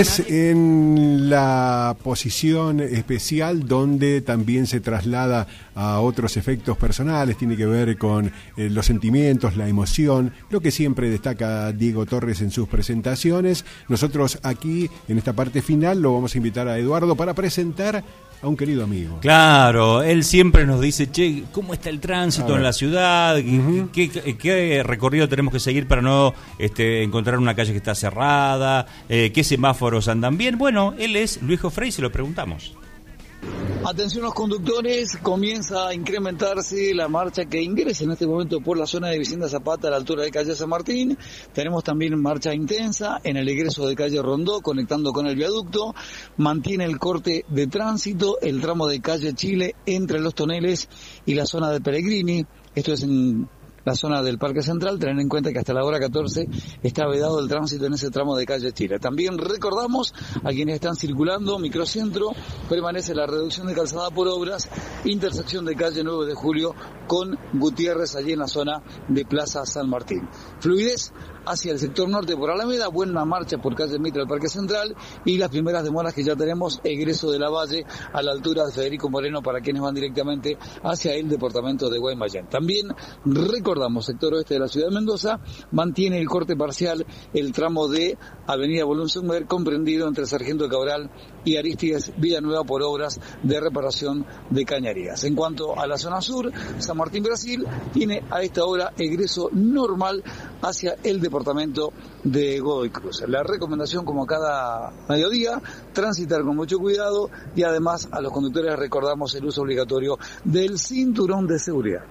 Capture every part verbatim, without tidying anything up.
Torres en la posición especial, donde también se traslada a otros efectos personales, tiene que ver con eh, los sentimientos, la emoción, lo que siempre destaca Diego Torres en sus presentaciones. Nosotros aquí, en esta parte final, lo vamos a invitar a Eduardo para presentar a un querido amigo. Claro, él siempre nos dice, che, ¿cómo está el tránsito en la ciudad? Uh-huh. ¿Qué, qué, ¿Qué recorrido tenemos que seguir para no este, encontrar una calle que está cerrada? Eh, ¿Qué semáforos andan bien? Bueno, él es Luis Jofrey y se lo preguntamos. Atención los conductores, comienza a incrementarse la marcha que ingresa en este momento por la zona de Vicente Zapata a la altura de calle San Martín. Tenemos también marcha intensa en el egreso de calle Rondó, conectando con el viaducto. Mantiene el corte de tránsito el tramo de calle Chile entre los Toneles y la zona de Pellegrini. Esto es en la zona del Parque Central. Tener en cuenta que hasta la hora catorce está vedado el tránsito en ese tramo de calle Chile. También recordamos a quienes están circulando, microcentro, permanece la reducción de calzada por obras, intersección de calle nueve de julio con Gutiérrez, allí en la zona de Plaza San Martín. Fluidez hacia el sector norte por Alameda, buena marcha por calle Mitra del Parque Central y las primeras demoras que ya tenemos, egreso de la Valle a la altura de Federico Moreno para quienes van directamente hacia el departamento de Guaymallén. También recordamos, sector oeste de la ciudad de Mendoza, mantiene el corte parcial el tramo de Avenida Bolón-Sumer, comprendido entre Sargento Cabral y Aristides Villanueva por obras de reparación de cañerías. En cuanto a la zona sur, San Martín Brasil tiene a esta hora egreso normal hacia el departamento de Godoy Cruz. La recomendación, como cada mediodía, transitar con mucho cuidado y además a los conductores recordamos el uso obligatorio del cinturón de seguridad.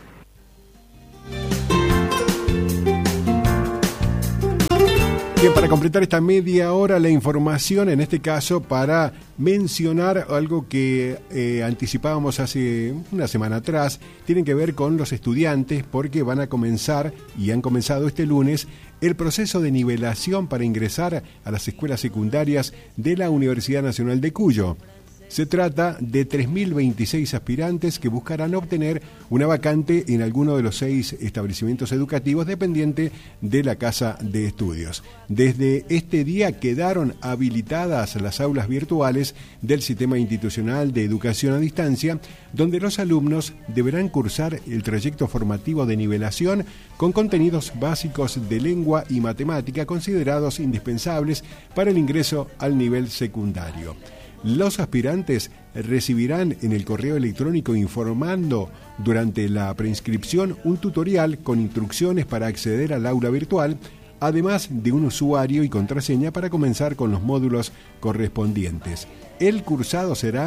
Bien, para completar esta media hora la información, en este caso para mencionar algo que eh, anticipábamos hace una semana atrás, tienen que ver con los estudiantes, porque van a comenzar, y han comenzado este lunes, el proceso de nivelación para ingresar a las escuelas secundarias de la Universidad Nacional de Cuyo. Se trata de tres mil veintiséis aspirantes que buscarán obtener una vacante en alguno de los seis establecimientos educativos dependiente de la Casa de Estudios. Desde este día quedaron habilitadas las aulas virtuales del Sistema Institucional de Educación a Distancia, donde los alumnos deberán cursar el trayecto formativo de nivelación con contenidos básicos de lengua y matemática considerados indispensables para el ingreso al nivel secundario. Los aspirantes recibirán en el correo electrónico informando durante la preinscripción un tutorial con instrucciones para acceder al aula virtual, además de un usuario y contraseña para comenzar con los módulos correspondientes. El cursado será,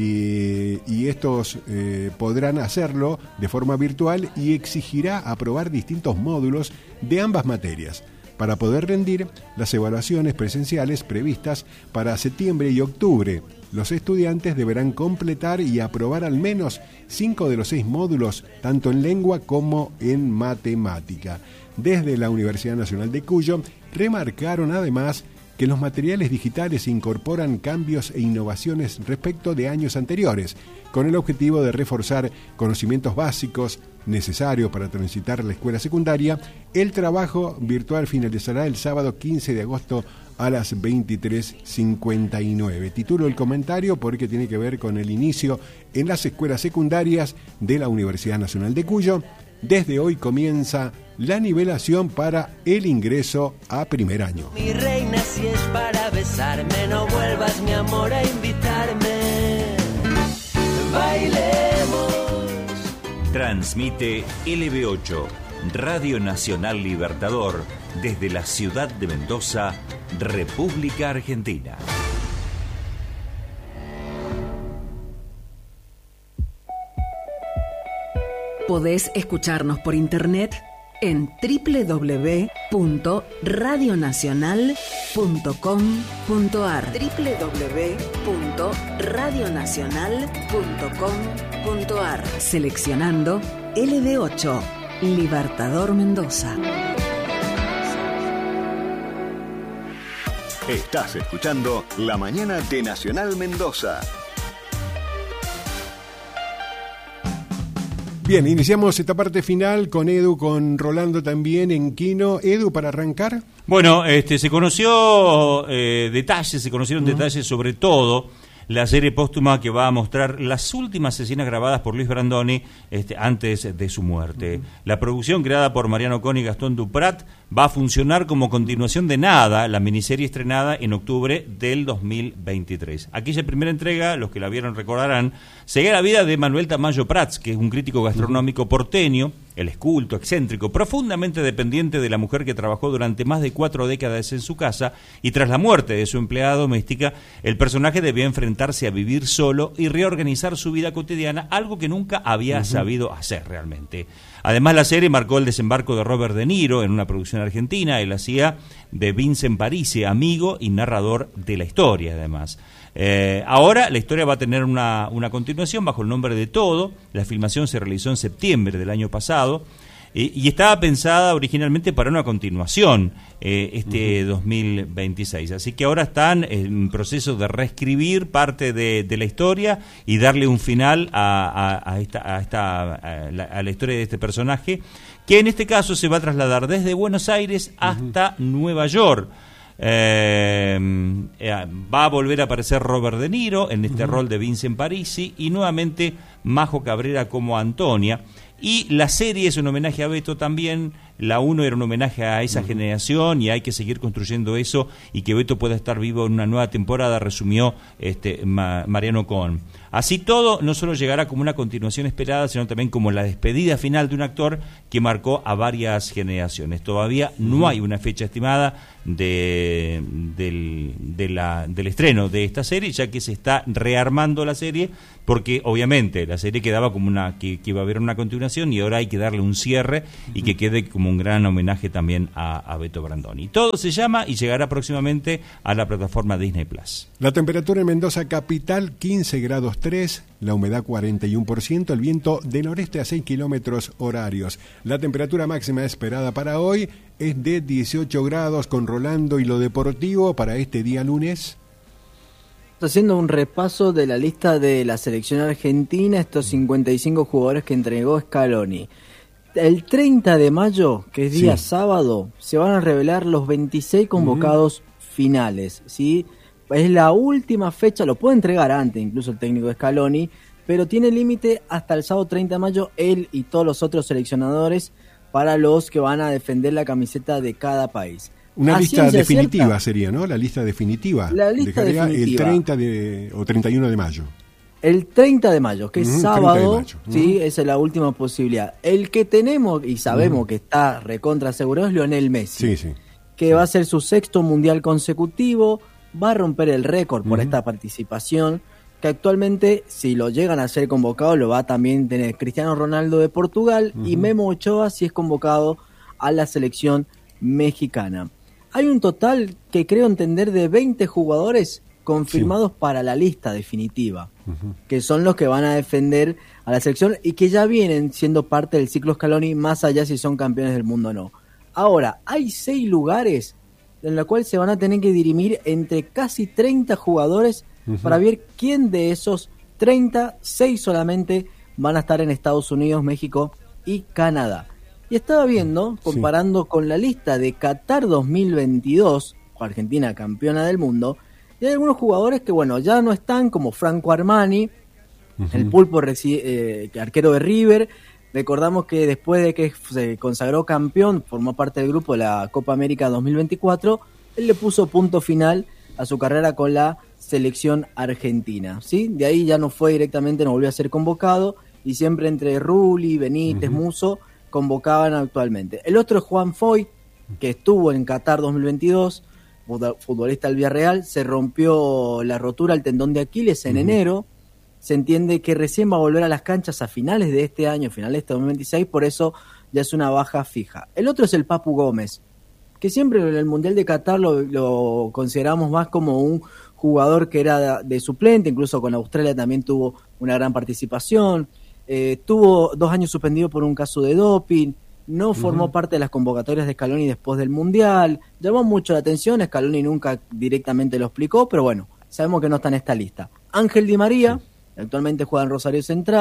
eh, y estos eh, podrán hacerlo de forma virtual y exigirá aprobar distintos módulos de ambas materias. Para poder rendir las evaluaciones presenciales previstas para septiembre y octubre, los estudiantes deberán completar y aprobar al menos cinco de los seis módulos, tanto en lengua como en matemática. Desde la Universidad Nacional de Cuyo remarcaron además que los materiales digitales incorporan cambios e innovaciones respecto de años anteriores, con el objetivo de reforzar conocimientos básicos necesarios para transitar la escuela secundaria. El trabajo virtual finalizará el sábado quince de agosto a las veintitrés cincuenta y nueve. Titulo el comentario porque tiene que ver con el inicio en las escuelas secundarias de la Universidad Nacional de Cuyo. Desde hoy comienza la nivelación para el ingreso a primer año. Mi reina, si es para besarme, no vuelvas, mi amor, a invitarme. Bailemos. Transmite L B ocho, Radio Nacional Libertador, desde la ciudad de Mendoza, República Argentina. Podés escucharnos por internet en doble u doble u doble u punto radio nacional punto com punto a r doble u doble u doble u punto radio nacional punto com punto a r. Seleccionando L B ocho, Libertador Mendoza. Estás escuchando La Mañana de Nacional Mendoza. Bien, iniciamos esta parte final con Edu, con Rolando también en Quino. Edu, para arrancar. Bueno, este, se conoció eh, detalles, se conocieron uh-huh. detalles sobre todo la serie póstuma que va a mostrar las últimas escenas grabadas por Luis Brandoni este, antes de su muerte. Uh-huh. La producción, creada por Mariano Con y Gastón Duprat, va a funcionar como continuación de Nada, la miniserie estrenada en octubre del dos mil veintitrés. Aquella primera entrega, los que la vieron recordarán, seguía la vida de Manuel Tamayo Prats, que es un crítico gastronómico porteño, el esculto, excéntrico, profundamente dependiente de la mujer que trabajó durante más de cuatro décadas en su casa, y tras la muerte de su empleada doméstica, el personaje debía enfrentarse a vivir solo y reorganizar su vida cotidiana, algo que nunca había uh-huh. sabido hacer realmente. Además, la serie marcó el desembarco de Robert De Niro en una producción argentina. Él hacía de Vincent Parisi, amigo y narrador de la historia, además. Eh, ahora la historia va a tener una, una continuación bajo el nombre de Todo. La filmación se realizó en septiembre del año pasado y, y estaba pensada originalmente para una continuación eh, este uh-huh. dos mil veintiséis. Así que ahora están en proceso de reescribir parte de, de la historia y darle un final a, a, a, esta, a, esta, a, la, a la historia de este personaje, que en este caso se va a trasladar desde Buenos Aires hasta uh-huh. Nueva York. Eh, eh, va a volver a aparecer Robert De Niro en este uh-huh. rol de Vincent Parisi y nuevamente Majo Cabrera como Antonia. Y la serie es un homenaje a Beto también. La uno era un homenaje a esa uh-huh. generación y hay que seguir construyendo eso y que Beto pueda estar vivo en una nueva temporada, resumió este Ma- Mariano Con. Así todo, no solo llegará como una continuación esperada, sino también como la despedida final de un actor que marcó a varias generaciones. Todavía no hay una fecha estimada de, del, de la, del estreno de esta serie, ya que se está rearmando la serie, porque obviamente la serie quedaba como una que, que iba a haber una continuación y ahora hay que darle un cierre y que quede como un gran homenaje también a, a Beto Brandoni. Todo se llama y llegará próximamente a la plataforma Disney Plus. La temperatura en Mendoza capital quince grados tres, la humedad cuarenta y uno por ciento, el viento de noreste a seis kilómetros horarios. La temperatura máxima esperada para hoy es de dieciocho grados. Con Rolando y lo deportivo para este día lunes. Haciendo un repaso de la lista de la selección argentina, estos cincuenta y cinco jugadores que entregó Scaloni. El treinta de mayo, que es día sí. sábado, se van a revelar los veintiséis convocados uh-huh. finales, ¿sí? Es la última fecha, lo puede entregar antes incluso el técnico Scaloni, pero tiene límite hasta el sábado treinta de mayo, él y todos los otros seleccionadores, para los que van a defender la camiseta de cada país. Una A lista definitiva cierta, sería, ¿no? La lista definitiva. La lista Dejaría definitiva. El treinta de, o treinta y uno de mayo. El treinta de mayo, que es uh-huh, sábado, uh-huh. sí, esa es la última posibilidad. El que tenemos y sabemos uh-huh. que está recontra asegurado es Lionel Messi, sí, sí. que va a ser su sexto mundial consecutivo, va a romper el récord por uh-huh. esta participación, que actualmente, si lo llegan a ser convocado, lo va a también tener Cristiano Ronaldo de Portugal uh-huh. y Memo Ochoa si es convocado a la selección mexicana. Hay un total que creo entender de veinte jugadores confirmados sí. para la lista definitiva, uh-huh. que son los que van a defender a la selección y que ya vienen siendo parte del ciclo Scaloni, más allá si son campeones del mundo o no. Ahora, hay seis lugares en los cuales se van a tener que dirimir entre casi treinta jugadores uh-huh. para ver quién de esos treinta, seis solamente van a estar en Estados Unidos, México y Canadá. Y estaba viendo, comparando sí. con la lista de Qatar dos mil veintidós, Argentina campeona del mundo, y hay algunos jugadores que, bueno, ya no están, como Franco Armani, uh-huh. el pulpo reci- eh, arquero de River. Recordamos que después de que se consagró campeón, formó parte del grupo de la Copa América dos mil veinticuatro, él le puso punto final a su carrera con la selección argentina, ¿sí? De ahí ya no fue directamente, no volvió a ser convocado, y siempre entre Rulli, Benítez, uh-huh. Musso, convocaban actualmente. El otro es Juan Foy, que estuvo en Qatar dos mil veintidós, futbolista del Villarreal, se rompió la rotura al tendón de Aquiles en uh-huh. enero, se entiende que recién va a volver a las canchas a finales de este año, finales de este dos mil veintiséis, por eso ya es una baja fija. El otro es el Papu Gómez, que siempre en el Mundial de Qatar lo, lo consideramos más como un jugador que era de, de suplente, incluso con Australia también tuvo una gran participación, eh, tuvo dos años suspendido por un caso de doping, no formó uh-huh. parte de las convocatorias de Scaloni después del Mundial, llamó mucho la atención, Scaloni nunca directamente lo explicó, pero bueno, sabemos que no está en esta lista. Ángel Di María, sí. actualmente juega en Rosario Central,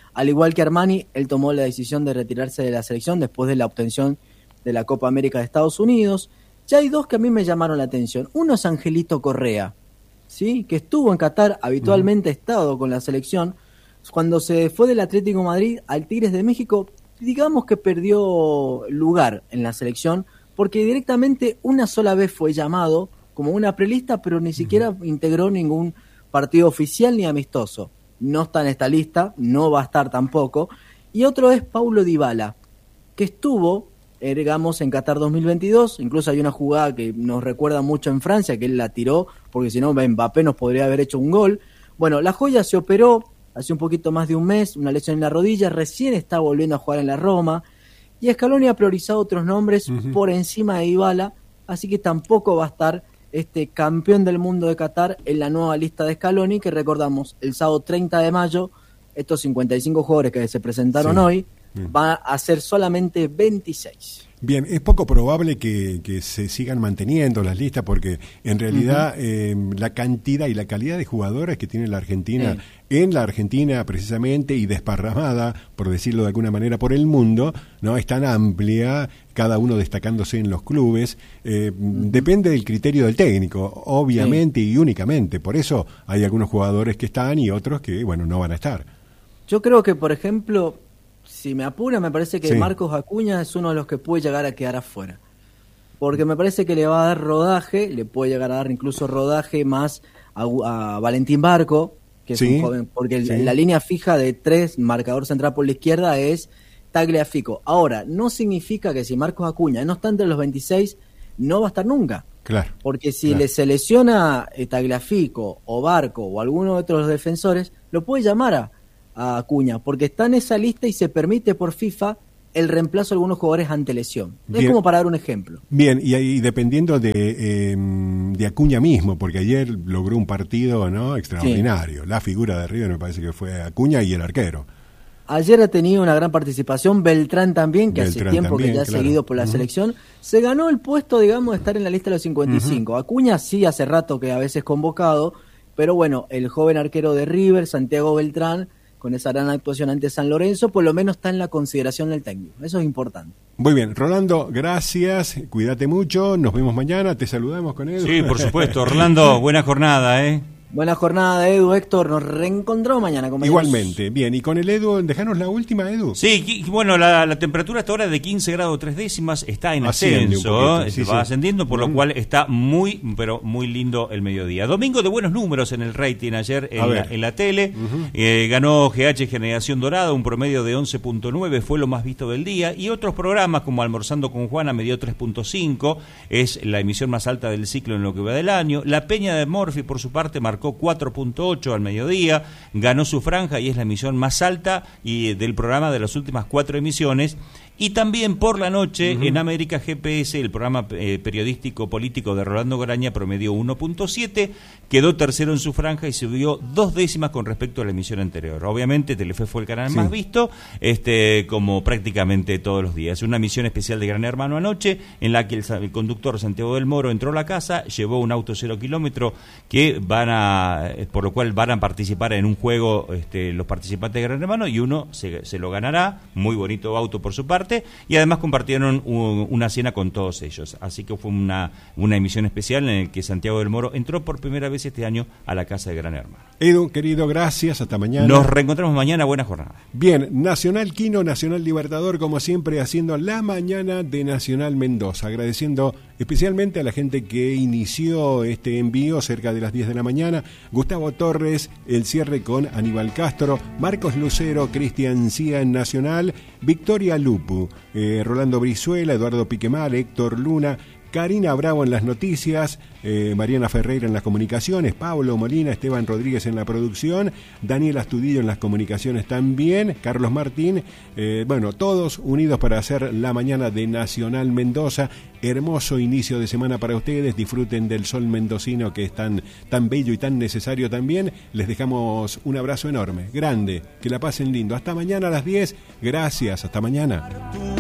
Al igual que Armani, él tomó la decisión de retirarse de la selección después de la obtención de la Copa América de Estados Unidos. Ya hay dos que a mí me llamaron la atención. Uno es Angelito Correa, ¿sí? Que estuvo en Qatar, habitualmente ha estado con la selección. Cuando se fue del Atlético de Madrid al Tigres de México, digamos que perdió lugar en la selección, porque directamente una sola vez fue llamado como una prelista, pero ni siquiera uh-huh. integró ningún partido oficial ni amistoso. No está en esta lista, no va a estar tampoco. Y otro es Paulo Dybala, que estuvo, eh, digamos, en Qatar dos mil veintidós. Incluso hay una jugada que nos recuerda mucho en Francia, que él la tiró, porque si no Mbappé nos podría haber hecho un gol. Bueno, la joya se operó hace un poquito más de un mes, una lesión en la rodilla, recién está volviendo a jugar en la Roma, y Scaloni ha priorizado otros nombres uh-huh. por encima de Dybala, así que tampoco va a estar este campeón del mundo de Qatar en la nueva lista de Scaloni, que recordamos, el sábado treinta de mayo, estos cincuenta y cinco jugadores que se presentaron sí. hoy, Bien. van a ser solamente veintiséis. Bien, es poco probable que, que se sigan manteniendo las listas porque en realidad uh-huh. eh, la cantidad y la calidad de jugadores que tiene la Argentina, sí. en la Argentina precisamente y desparramada, por decirlo de alguna manera, por el mundo, no es tan amplia, cada uno destacándose en los clubes, eh, uh-huh. depende del criterio del técnico, obviamente sí. y únicamente, por eso hay algunos jugadores que están y otros que, bueno, no van a estar. Yo creo que, por ejemplo, si me apura, me parece que sí. Marcos Acuña es uno de los que puede llegar a quedar afuera. Porque me parece que le va a dar rodaje, le puede llegar a dar incluso rodaje más a, a Valentín Barco, que es sí. un joven, porque sí. en la línea fija de tres, marcador central por la izquierda, es Tagliafico. Ahora, no significa que si Marcos Acuña no está entre los veintiséis, no va a estar nunca. Claro. Porque si claro. le selecciona eh, Tagliafico o Barco o alguno de otros defensores, lo puede llamar a a Acuña, porque está en esa lista y se permite por FIFA el reemplazo de algunos jugadores ante lesión. Bien. Es como para dar un ejemplo. Bien, y, y dependiendo de, eh, de Acuña mismo, porque ayer logró un partido no extraordinario. Sí. La figura de River me parece que fue Acuña y el arquero. Ayer ha tenido una gran participación, Beltrán también, que Beltrán hace tiempo también, que ya ha claro. seguido por la uh-huh. selección. Se ganó el puesto, digamos, de estar en la lista de los cincuenta y cinco. Uh-huh. Acuña sí hace rato que a veces convocado, pero bueno, el joven arquero de River, Santiago Beltrán, con esa gran actuación ante San Lorenzo, por lo menos está en la consideración del técnico. Eso es importante. Muy bien, Rolando, gracias, cuídate mucho, nos vemos mañana, te saludamos con Edu. Sí, por supuesto, Rolando, buena jornada, ¿eh? Buena jornada, Edu, Héctor, nos reencontramos mañana, compañeros. Igualmente, bien, y con el Edu, dejanos la última, Edu. Sí, bueno, la, la temperatura hasta ahora es de quince grados tres décimas, está en ascenso, sí, va sí. ascendiendo, por lo mm. cual está muy, pero muy lindo el mediodía. Domingo de buenos números en el rating ayer en, la, en la tele, uh-huh. eh, ganó G H Generación Dorada, un promedio de once punto nueve, fue lo más visto del día, y otros programas como Almorzando con Juana me dio tres punto cinco, es la emisión más alta del ciclo en lo que va del año. La Peña de Morphy, por su parte, marcó cuatro punto ocho al mediodía, ganó su franja y es la emisión más alta y del programa de las últimas cuatro emisiones. Y también por la noche uh-huh. en América G P S, el programa eh, periodístico político de Rolando Graña promedió uno punto siete, quedó tercero en su franja y subió dos décimas con respecto a la emisión anterior. Obviamente Telefe fue el canal sí. más visto, este como prácticamente todos los días. Una emisión especial de Gran Hermano anoche, en la que el, el conductor Santiago del Moro entró a la casa, llevó un auto cero kilómetro que van a, por lo cual van a participar en un juego este, los participantes de Gran Hermano y uno se, se lo ganará, muy bonito auto por su parte. Y además compartieron una cena con todos ellos. Así que fue una, una emisión especial en la que Santiago del Moro entró por primera vez este año a la casa de Gran Hermano. Edu, querido, gracias. Hasta mañana. Nos reencontramos mañana. Buena jornada. Bien, Nacional Quino, Nacional Libertador, como siempre, haciendo la mañana de Nacional Mendoza. Agradeciendo especialmente a la gente que inició este envío cerca de las diez de la mañana. Gustavo Torres, el cierre con Aníbal Castro, Marcos Lucero, Cristian Cía en Nacional, Victoria Lupu, eh, Rolando Brizuela, Eduardo Piquemal, Héctor Luna, Karina Bravo en las noticias, eh, Mariana Ferreira en las comunicaciones, Pablo Molina, Esteban Rodríguez en la producción, Daniel Astudillo en las comunicaciones también, Carlos Martín, eh, bueno, todos unidos para hacer la mañana de Nacional Mendoza. Hermoso inicio de semana para ustedes, disfruten del sol mendocino que es tan, tan bello y tan necesario también. Les dejamos un abrazo enorme, grande, que la pasen lindo. Hasta mañana a las diez, gracias, hasta mañana.